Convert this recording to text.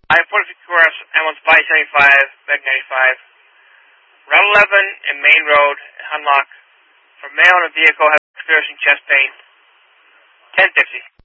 I-40 Cross, ambulance 575, Med 95. Route 11 and Main Road, Hunlock. For male in a vehicle having experiencing chest pain. 1050.